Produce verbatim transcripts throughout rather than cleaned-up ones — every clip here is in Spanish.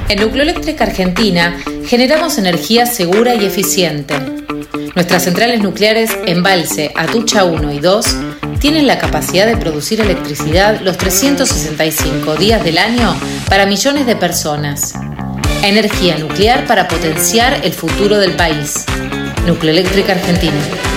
En Nucleoeléctrica Argentina generamos energía segura y eficiente. Nuestras centrales nucleares Embalse, Atucha uno y dos tienen la capacidad de producir electricidad los trescientos sesenta y cinco días del año para millones de personas. Energía nuclear para potenciar el futuro del país. Nucleoeléctrica Argentina.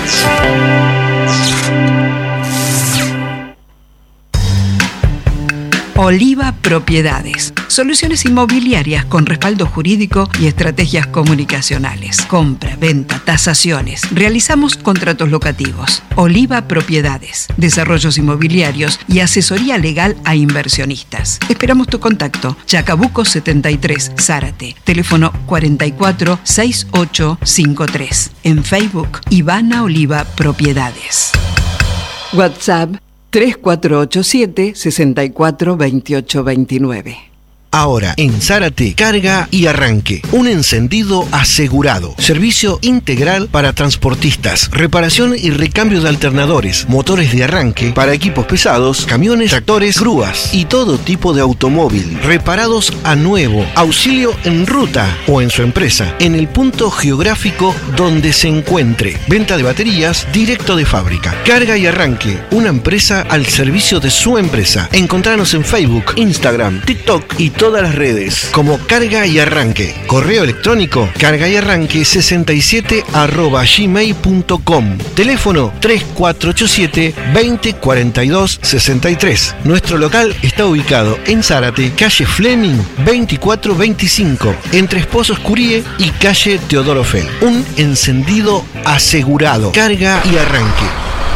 Oliva Propiedades. Soluciones inmobiliarias con respaldo jurídico y estrategias comunicacionales. Compra, venta, tasaciones. Realizamos contratos locativos. Oliva Propiedades. Desarrollos inmobiliarios y asesoría legal a inversionistas. Esperamos tu contacto. Chacabuco setenta y tres, Zárate. Teléfono cuarenta y cuatro, sesenta y ocho cincuenta y tres. En Facebook, Ivana Oliva Propiedades. WhatsApp tres cuatro ocho siete, seis cuatro dos ocho dos nueve. Ahora, en Zárate, carga y arranque. Un encendido asegurado. Servicio integral para transportistas. Reparación y recambio de alternadores. Motores de arranque para equipos pesados, camiones, tractores, grúas y todo tipo de automóvil. Reparados a nuevo. Auxilio en ruta o en su empresa. En el punto geográfico donde se encuentre. Venta de baterías directo de fábrica. Carga y arranque. Una empresa al servicio de su empresa. Encontranos en Facebook, Instagram, TikTok y todas las redes como Carga y Arranque. Correo electrónico carga y arranque sesenta y siete arroba gmail punto com. Teléfono tres cuatro ocho siete, veinte cuarenta y dos sesenta y tres. Nuestro local está ubicado en Zárate, calle Fleming veinticuatro veinticinco, entre Esposos Curie y calle Teodoro Fel. Un encendido asegurado. Carga y Arranque.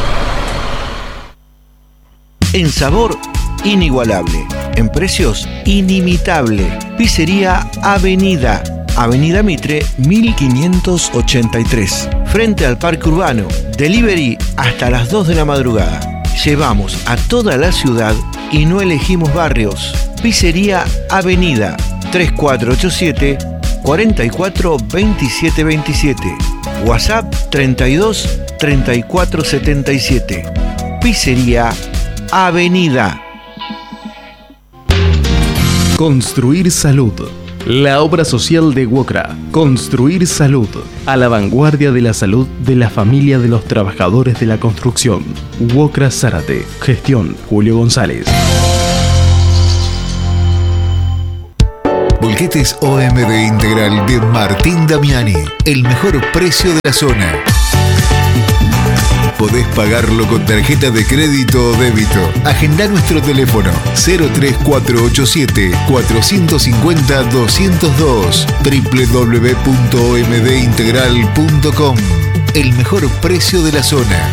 En sabor, inigualable. En precios, inimitable. Pizzería Avenida. Avenida Mitre, mil quinientos ochenta y tres. Frente al Parque Urbano. Delivery hasta las dos de la madrugada. Llevamos a toda la ciudad y no elegimos barrios. Pizzería Avenida. tres cuatro ocho siete, cuarenta y cuatro veintisiete veintisiete. WhatsApp treinta y dos, treinta y cuatro setenta y siete. Pizzería Avenida. Construir Salud. La obra social de WOCRA. Construir Salud. A la vanguardia de la salud de la familia de los trabajadores de la construcción. WOCRA Zárate. Gestión Julio González. Bolquetes O M D Integral de Martín Damiani. El mejor precio de la zona. Podés pagarlo con tarjeta de crédito o débito. Agendá nuestro teléfono cero tres cuatro ocho siete, cuatro cinco cero, dos cero dos, doble u doble u doble u punto o m d integral punto com. El mejor precio de la zona.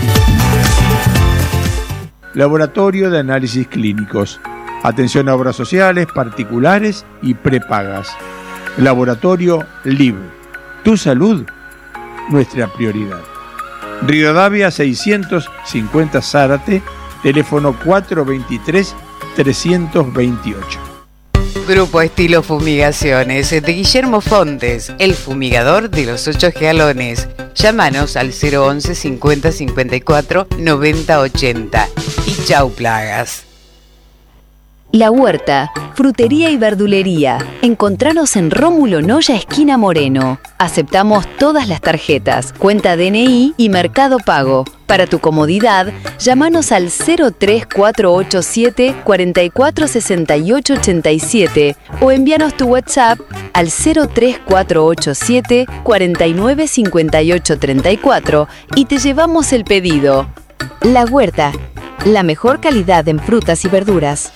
Laboratorio de Análisis Clínicos. Atención a obras sociales, particulares y prepagas. Laboratorio L I B. Tu salud, nuestra prioridad. Rivadavia seiscientos cincuenta Zárate, teléfono cuatro veintitrés, trescientos veintiocho. Grupo Estilo Fumigaciones de Guillermo Fontes, el fumigador de los ocho galones. Llámanos al cero once cincuenta cincuenta y cuatro noventa ochenta. Y chau plagas. La Huerta, frutería y verdulería. Encontranos en Rómulo Noya, esquina Moreno. Aceptamos todas las tarjetas, cuenta D N I y Mercado Pago. Para tu comodidad, llámanos al cero tres cuatro ocho siete, cuarenta y cuatro sesenta y ocho ochenta y siete o envíanos tu WhatsApp al cero tres cuatro ocho siete, cuarenta y nueve cincuenta y ocho treinta y cuatro y te llevamos el pedido. La Huerta, la mejor calidad en frutas y verduras.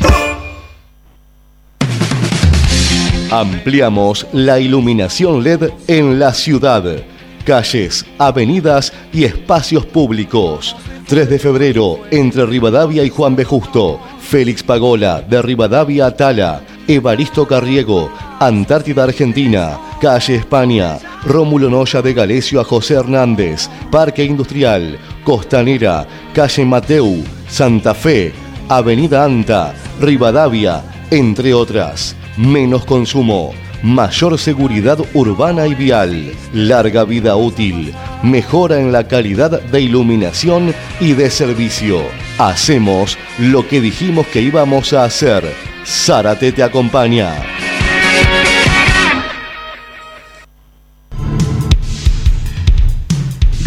Ampliamos la iluminación L E D en la ciudad. Calles, avenidas y espacios públicos. tres de febrero, entre Rivadavia y Juan B. Justo. Félix Pagola, de Rivadavia a Tala. Evaristo Carriego, Antártida Argentina. Calle España. Rómulo Noya de Galesio a José Hernández. Parque Industrial. Costanera. Calle Mateu. Santa Fe. Avenida Anta. Rivadavia, entre otras. Menos consumo, mayor seguridad urbana y vial, larga vida útil, mejora en la calidad de iluminación y de servicio. Hacemos lo que dijimos que íbamos a hacer. Zárate te acompaña.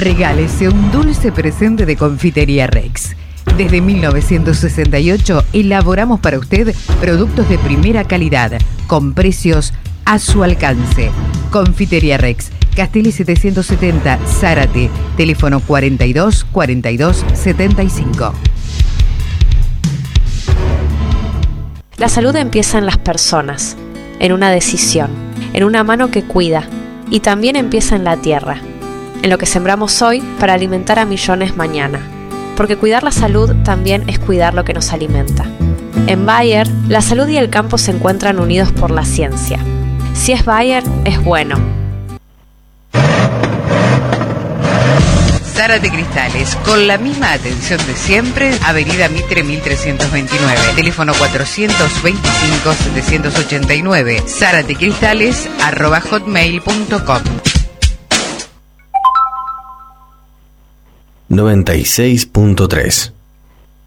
Regálese un dulce presente de Confitería Rex. Desde mil novecientos sesenta y ocho elaboramos para usted productos de primera calidad, con precios a su alcance. Confitería Rex, Castelli setecientos setenta, Zárate, teléfono cuarenta y dos cuarenta y dos setenta y cinco. La salud empieza en las personas, en una decisión, en una mano que cuida, y también empieza en la tierra, en lo que sembramos hoy para alimentar a millones mañana. Porque cuidar la salud también es cuidar lo que nos alimenta. En Bayer, la salud y el campo se encuentran unidos por la ciencia. Si es Bayer, es bueno. Zárate Cristales, con la misma atención de siempre, Avenida Mitre mil trescientos veintinueve, teléfono cuatrocientos veinticinco setecientos ochenta y nueve, zaratecristales arroba hotmail punto com. noventa y seis punto tres.